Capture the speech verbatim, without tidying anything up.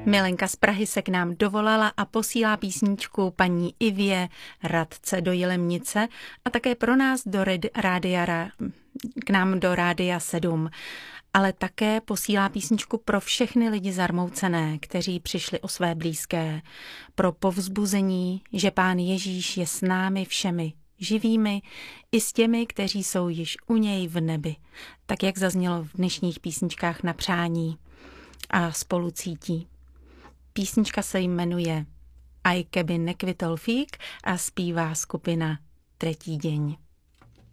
Milenka z Prahy se k nám dovolala a posílá písničku paní Ivě, radce do Jilemnice a také pro nás do rádia, k nám do Rádia sedm. Ale také posílá písničku pro všechny lidi zarmoucené, kteří přišli o své blízké. Pro povzbuzení, že Pán Ježíš je s námi všemi živými i s těmi, kteří jsou již u něj v nebi. Tak jak zaznělo v dnešních písničkách na přání a spolu cítí. Písnička se jmenuje Aj keby nekvitol fík a zpívá skupina Tretí deň.